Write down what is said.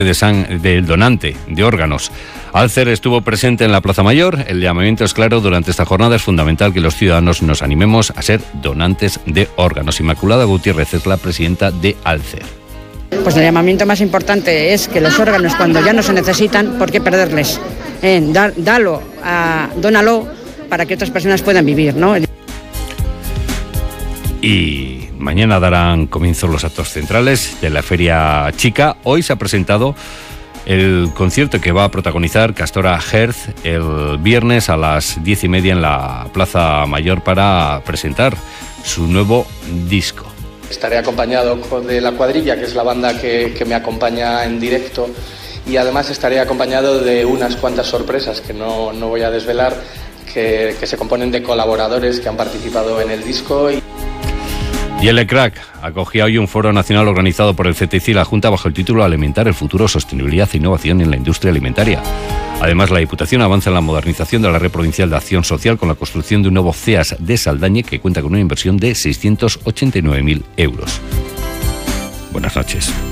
del donante de órganos. Alcer estuvo presente en la Plaza Mayor. El llamamiento es claro: durante esta jornada es fundamental que los ciudadanos nos animemos a ser donantes de órganos. Inmaculada Gutiérrez es la presidenta de Alcer. Pues el llamamiento más importante es que los órganos, cuando ya no se necesitan, ¿por qué perderles? Dónalo para que otras personas puedan vivir, ¿no? Y mañana darán comienzo los actos centrales de la Feria Chica. Hoy se ha presentado el concierto que va a protagonizar Castora Herz el viernes a las 10:30 en la Plaza Mayor para presentar su nuevo disco. Estaré acompañado de La Cuadrilla, que es la banda que me acompaña en directo, y además estaré acompañado de unas cuantas sorpresas que no voy a desvelar, que se componen de colaboradores que han participado en el disco. Y el ECRAC acogía hoy un foro nacional organizado por el CTC y la Junta bajo el título Alimentar el futuro, sostenibilidad e innovación en la industria alimentaria. Además, la Diputación avanza en la modernización de la Red Provincial de Acción Social con la construcción de un nuevo CEAS de Saldaña que cuenta con una inversión de 689.000 euros. Buenas noches.